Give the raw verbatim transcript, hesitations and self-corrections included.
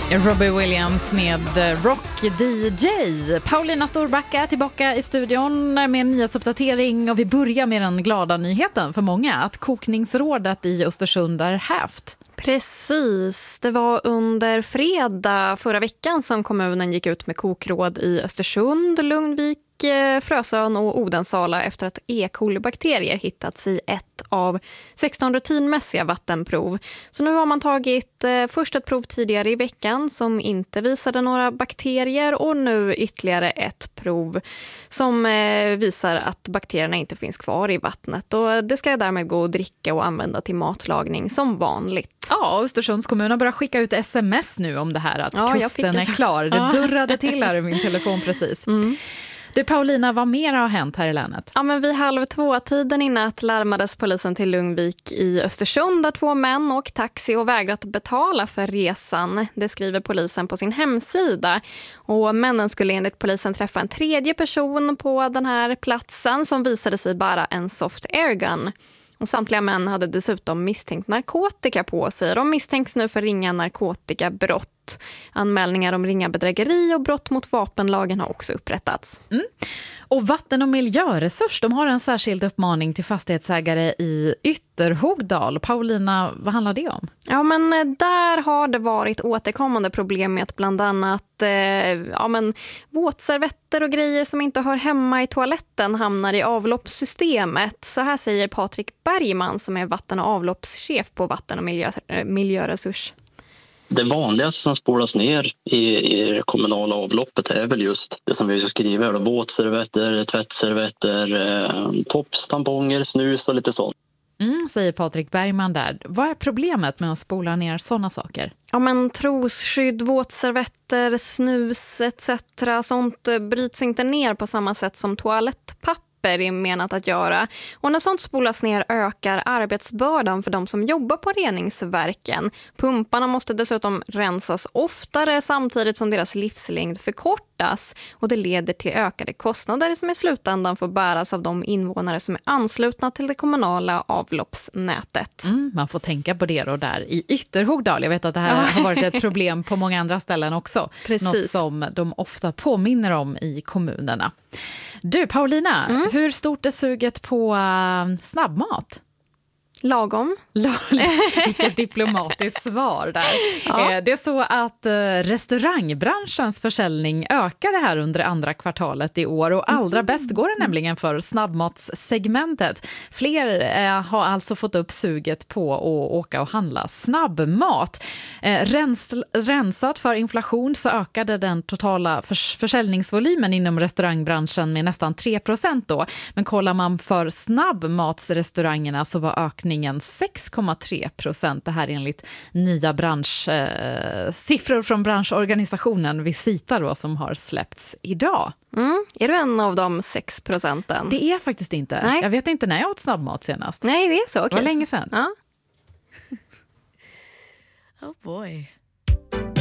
Robbie Williams med Rock D J. Paulina Storbacka är tillbaka i studion med en nyhetsuppdatering och vi börjar med den glada nyheten för många att kokningsrådet i Östersund är hävt. Precis, det var under fredag förra veckan som kommunen gick ut med kokråd i Östersund, Lugnvik, Frösön och Odensala efter att E. coli-bakterier hittats i ett av sexton rutinmässiga vattenprov. Så nu har man tagit eh, först ett prov tidigare i veckan som inte visade några bakterier och nu ytterligare ett prov som eh, visar att bakterierna inte finns kvar i vattnet. Och det ska därmed gå att dricka och använda till matlagning som vanligt. Ja, Östersunds kommun har börjat skicka ut sms nu om det här att ja, kusten är klar. Det durrade till här i min telefon precis. Mm. Du Paulina, vad mer har hänt här i länet? Ja, men vid halv två-tiden i natt larmades polisen till Lugnvik i Östersund där två män åkt taxi och vägrat betala för resan. Det skriver polisen på sin hemsida. Och männen skulle enligt polisen träffa en tredje person på den här platsen som visade sig bara en soft airgun. Och samtliga män hade dessutom misstänkt narkotika på sig. De misstänks nu för ringa narkotikabrott. Anmälningar om ringa bedrägeri och brott mot vapenlagen har också upprättats. Mm. Och Vatten- och miljöresurs, de har en särskild uppmaning till fastighetsägare i Ytterhogdal. Paulina, vad handlar det om? Ja, men där har det varit återkommande problem med att bland annat eh, ja, men, våtservetter och grejer som inte hör hemma i toaletten hamnar i avloppssystemet. Så här säger Patrik Bergman som är vatten- och avloppschef på Vatten- och miljö, miljöresurs. Det vanligaste som spolas ner i, i det kommunala avloppet är väl just det som vi ska skriva här då, våtservetter, tvättservetter, eh, tops, tamponger, snus och lite sånt. Mm, säger Patrik Bergman där. Vad är problemet med att spola ner sådana saker? Ja, men trosskydd, våtservetter, snus et cetera. Sånt bryts inte ner på samma sätt som toalettpapper är menat att göra. Och när sånt spolas ner ökar arbetsbördan för de som jobbar på reningsverken. Pumparna måste dessutom rensas oftare samtidigt som deras livslängd förkortas. Och det leder till ökade kostnader som i slutändan får bäras av de invånare som är anslutna till det kommunala avloppsnätet. Mm, man får tänka på det då där i Ytterhogdal. Jag vet att det här har varit ett problem på många andra ställen också. Precis. Något som de ofta påminner om i kommunerna. Du Paulina, mm. hur stort är suget på uh, snabbmat? Lagom. Vilket diplomatiskt svar där. Ja. Det är så att restaurangbranschens försäljning ökar det här under andra kvartalet i år och allra bäst går det nämligen för snabbmatssegmentet. Fler eh, har alltså fått upp suget på att åka och handla snabbmat. Eh, rens, rensat för inflation så ökade den totala förs- försäljningsvolymen inom restaurangbranschen med nästan tre procent då. Men kollar man för snabbmatsrestaurangerna så var ökningen sex komma tre procent. Det här är enligt nya bransch, eh, siffror från branschorganisationen Visita då, som har släppts idag. Mm. Är du en av de sex procenten? Det är jag faktiskt inte. Nej. Jag vet inte när jag åt snabbmat senast. Nej, det är så. Okay. Det var länge sedan. Ja. Oh boy.